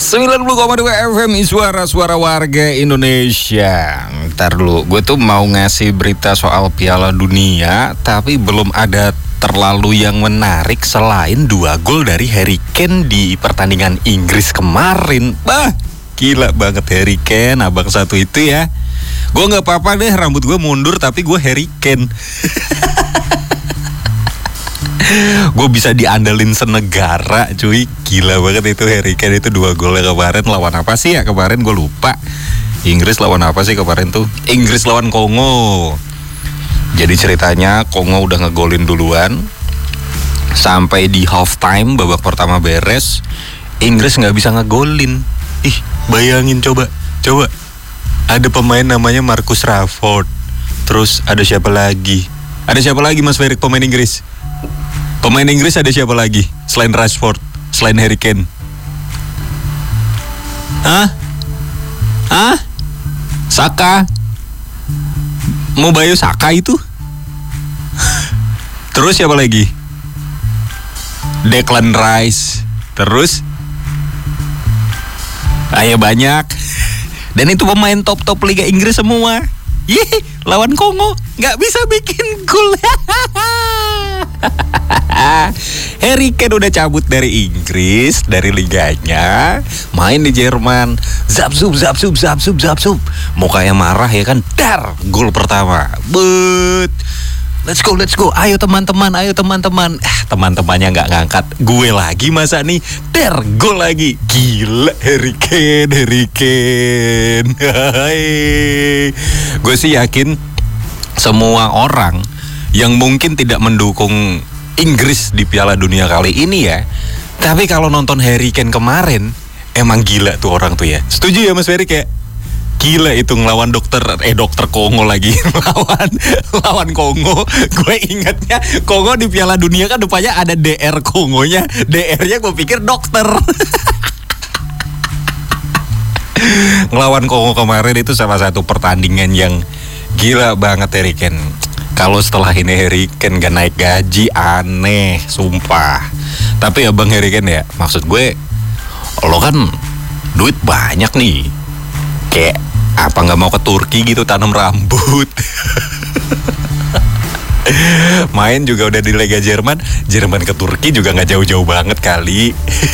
90,2 FM suara warga Indonesia. Ntar dulu, gue tuh mau ngasih berita soal Piala Dunia, tapi belum ada terlalu yang menarik selain 2 gol dari Harry Kane di pertandingan Inggris kemarin. Bah, gila banget Harry Kane, abang satu itu ya. Gue gak apa-apa deh, rambut gue mundur tapi gue Harry Kane. Gue bisa diandalin senegara cuy. Gila banget itu Harry Kane itu 2 golnya kemarin. Lawan apa sih ya kemarin, gue lupa. Inggris lawan apa sih kemarin tuh? Inggris lawan Kongo. Jadi ceritanya Kongo udah ngegolin duluan. Sampai di half time babak pertama beres, Inggris gak bisa ngegolin. Ih, bayangin coba. Ada pemain namanya Marcus Rashford. Terus ada siapa lagi? Mas Ferik pemain Inggris? Pemain Inggris ada siapa lagi selain Rashford, selain Harry Kane? Saka? Bukayo Saka itu? Terus siapa lagi? Declan Rice. Terus? Ayo banyak. Dan itu pemain top Liga Inggris semua. Lawan Kongo nggak bisa bikin gol. Harry Kane udah cabut dari Inggris, dari liganya, main di Jerman. Zapsup. Mukanya marah ya kan. Dar, gol pertama. Let's go. Ayo teman-teman. Teman-temannya nggak ngangkat. Gue lagi masa nih. Der, gol lagi. Gila Harry Kane. Gue sih yakin semua orang yang mungkin tidak mendukung Inggris di Piala Dunia kali ini ya, tapi kalau nonton Harry Kane kemarin, emang gila tuh orang tuh ya. Setuju ya Mas Ferry kayak gila itu ngelawan dokter Kongo lagi. lawan Kongo. Gue ingatnya Kongo di Piala Dunia kan depannya ada DR Kongonya. DR-nya gue pikir dokter. Ngelawan Kongo kemarin itu salah satu pertandingan yang gila banget Harry Kane. Kalau setelah ini Harry Kane gak naik gaji, aneh, sumpah. Tapi ya Bang Harry Kane ya, maksud gue, lo kan duit banyak nih. Kayak apa gak mau ke Turki gitu tanam rambut. Main juga udah di Liga Jerman ke Turki juga gak jauh-jauh banget kali.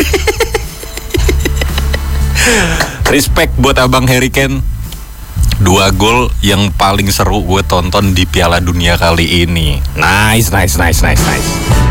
Respect buat abang Harry Kane. 2 gol yang paling seru gue tonton di Piala Dunia kali ini. Nice.